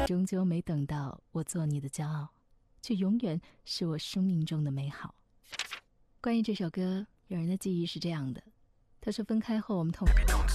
终究没等到我做你的骄傲，却永远是我生命中的美好。关于这首歌，有人的记忆是这样的，他说分开后我们痛